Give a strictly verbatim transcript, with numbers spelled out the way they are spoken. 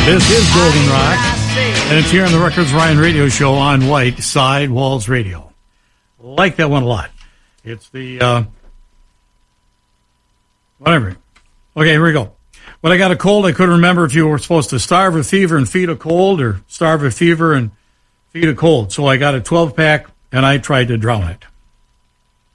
This is Golden Rock, and it's here on the Records Ryan Radio Show on White Sidewalls Radio. Like that one a lot. It's the, uh, whatever. Okay, here we go. When I got a cold, I couldn't remember if you were supposed to starve a fever and feed a cold or starve a fever and feed a cold. So I got a twelve-pack, and I tried to drown it.